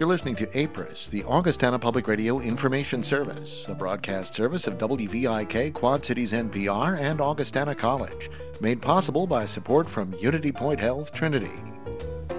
You're listening to APRIS, the Augustana Public Radio Information Service, a broadcast service of WVIK, Quad Cities NPR, and Augustana College, made possible by support from Unity Point Health Trinity.